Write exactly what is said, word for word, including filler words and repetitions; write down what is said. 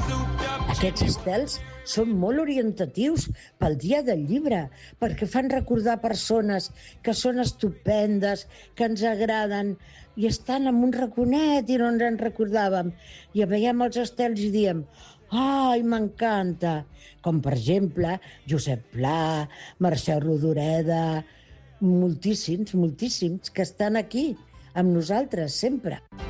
Aquests estels són molt orientatius pel dia del llibre, perquè fan recordar persones que són estupendes, que ens agraden, i estan en un raconet i no ens en recordàvem. I veiem els estels i diem, ai, m'encanta! Com, per exemple, Josep Pla, Mercè Rodoreda, moltíssims, moltíssims, que estan aquí amb nosaltres sempre.